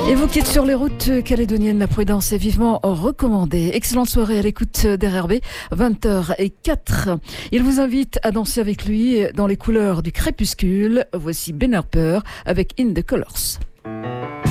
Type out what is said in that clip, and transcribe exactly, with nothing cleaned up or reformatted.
Et vous qui êtes sur les routes calédoniennes, la prudence est vivement recommandée. Excellente soirée à l'écoute d'R R B, vingt heures zéro quatre. Il vous invite à danser avec lui dans les couleurs du crépuscule. Voici Ben Harper avec In the Colors.